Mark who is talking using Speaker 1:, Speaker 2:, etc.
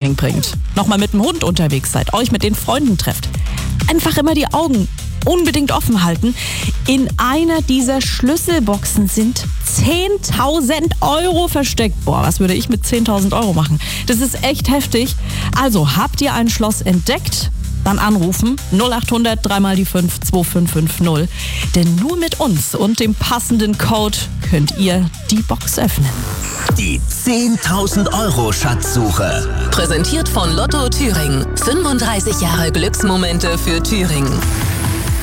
Speaker 1: Training bringt, nochmal mit dem Hund unterwegs seid, euch mit den Freunden trefft, einfach immer die Augen unbedingt offen halten. In einer dieser Schlüsselboxen sind 10.000 Euro versteckt. Boah, was würde ich mit 10.000 Euro machen? Das ist echt heftig. Also, habt ihr ein Schloss entdeckt? Dann anrufen 0800 3 mal die 5 2550. Denn nur mit uns und dem passenden Code könnt ihr die Box öffnen.
Speaker 2: Die 10.000 Euro Schatzsuche.
Speaker 3: Präsentiert von Lotto Thüringen. 35 Jahre Glücksmomente für Thüringen.